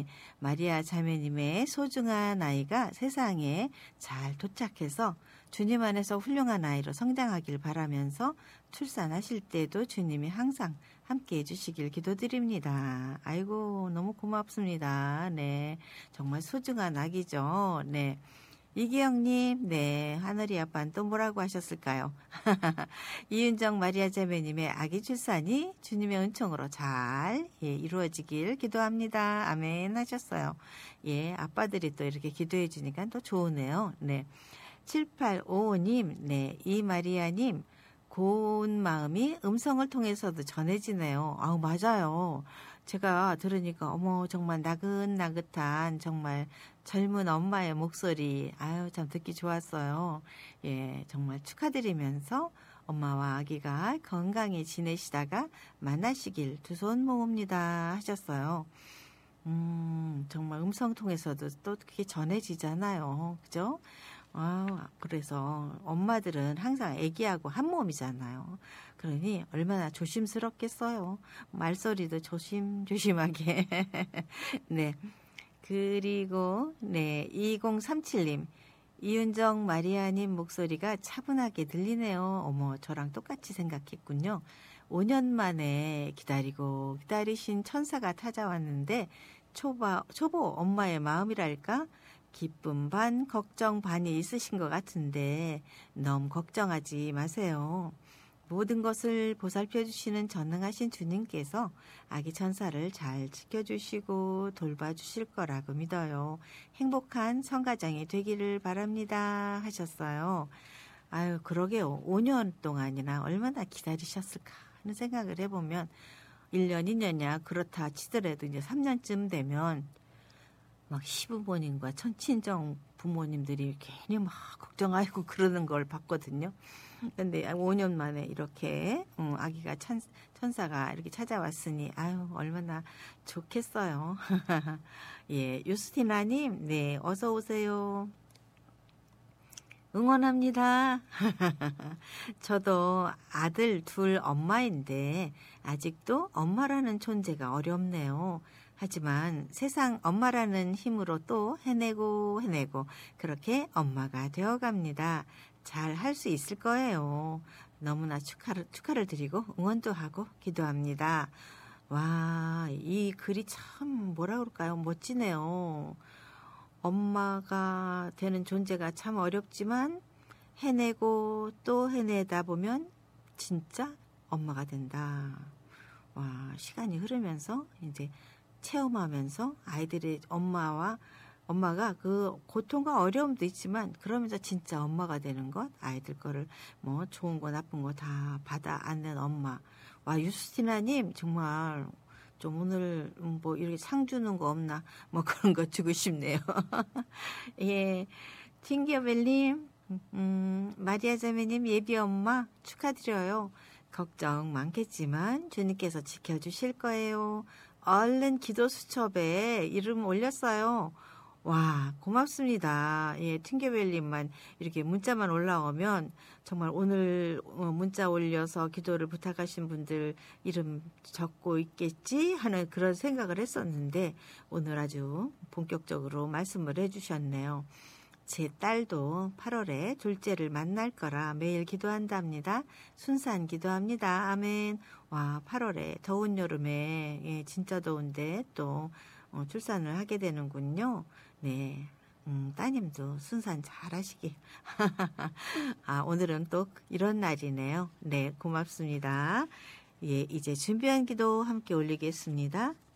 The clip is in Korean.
네, 마리아 자매님의 소중한 아이가 세상에 잘 도착해서 주님 안에서 훌륭한 아이로 성장하길 바라면서 출산하실 때도 주님이 항상 함께 해주시길 기도드립니다. 아이고, 너무 고맙습니다. 네, 정말 소중한 아기죠. 네. 이기영님, 네, 하늘이 아빠는 또 뭐라고 하셨을까요? 이윤정 마리아 자매님의 아기 출산이 주님의 은총으로 잘 이루어지길 기도합니다. 아멘 하셨어요. 예, 아빠들이 또 이렇게 기도해 주니까 또 좋으네요. 네, 7855님, 네, 이마리아님, 고운 마음이 음성을 통해서도 전해지네요. 아우, 맞아요. 제가 들으니까 어머 정말 나긋나긋한 정말 젊은 엄마의 목소리 아유 참 듣기 좋았어요. 예, 정말 축하드리면서 엄마와 아기가 건강히 지내시다가 만나시길 두 손 모읍니다 하셨어요. 정말 음성 통해서도 또 그게 전해지잖아요. 그죠? 아, 그래서 엄마들은 항상 아기하고 한 몸이잖아요. 그러니 얼마나 조심스럽겠어요. 말소리도 조심조심하게. 네. 그리고 네, 2037님. 이윤정 마리아님 목소리가 차분하게 들리네요. 어머, 저랑 똑같이 생각했군요. 5년 만에 기다리고 기다리신 천사가 찾아왔는데 초보 엄마의 마음이랄까? 기쁨 반, 걱정 반이 있으신 것 같은데 너무 걱정하지 마세요. 모든 것을 보살펴 주시는 전능하신 주님께서 아기 천사를 잘 지켜주시고 돌봐주실 거라고 믿어요. 행복한 성가정이 되기를 바랍니다 하셨어요. 아유, 그러게요. 5년 동안이나 얼마나 기다리셨을까 하는 생각을 해보면 1년, 2년이야 그렇다 치더라도 이제 3년쯤 되면 막 시부모님과 친정 부모님들이 괜히 막 걱정하고 그러는 걸 봤거든요. 근데 5년 만에 이렇게 아기가 천사가 이렇게 찾아왔으니 아유 얼마나 좋겠어요. 예, 유스티나님, 네, 어서 오세요. 응원합니다. 저도 아들 둘 엄마인데 아직도 엄마라는 존재가 어렵네요. 하지만 세상 엄마라는 힘으로 또 해내고 그렇게 엄마가 되어갑니다. 잘 할 수 있을 거예요. 너무나 축하를 드리고 응원도 하고 기도합니다. 와, 이 글이 참 뭐라 그럴까요? 멋지네요. 엄마가 되는 존재가 참 어렵지만 해내고 또 해내다 보면 진짜 엄마가 된다. 와, 시간이 흐르면서 이제 체험하면서 아이들의 엄마가 그 고통과 어려움도 있지만 그러면서 진짜 엄마가 되는 것, 아이들 거를 뭐 좋은 거 나쁜 거 다 받아 안는 엄마. 와, 유스티나님 정말 좀 오늘 뭐 이렇게 상 주는 거 없나 뭐 그런 거 주고 싶네요. 예, 팅겨벨님, 마리아 자매님 예비 엄마 축하드려요. 걱정 많겠지만 주님께서 지켜주실 거예요. 얼른 기도 수첩에 이름 올렸어요. 와, 고맙습니다. 예, 팅게벨님만 이렇게 문자만 올라오면 정말 오늘 문자 올려서 기도를 부탁하신 분들 이름 적고 있겠지 하는 그런 생각을 했었는데 오늘 아주 본격적으로 말씀을 해주셨네요. 제 딸도 8월에 둘째를 만날 거라 매일 기도한답니다. 순산 기도합니다. 아멘. 와, 8월에 더운 여름에 예, 진짜 더운데 또 출산을 하게 되는군요. 네. 따님도 순산 잘 하시길. 아, 오늘은 또 이런 날이네요. 네, 고맙습니다. 예, 이제 준비한 기도 함께 올리겠습니다.